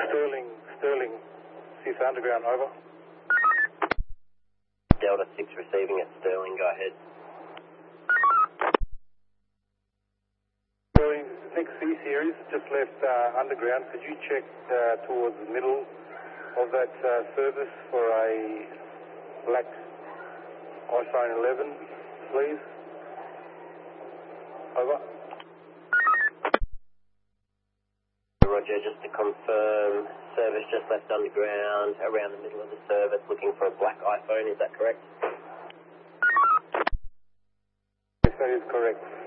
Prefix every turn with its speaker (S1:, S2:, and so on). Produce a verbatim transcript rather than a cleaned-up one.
S1: Sterling, Sterling, Sith Underground, over.
S2: Delta six receiving at Sterling, go ahead.
S1: Sterling, next C series, just left uh, Underground. Could you check uh, towards the middle of that uh, service for a black iPhone eleven, please? Over.
S2: Roger, just to confirm, service just left Underground, around the middle of the service, looking for a black iPhone, is that correct?
S1: Yes, that is correct.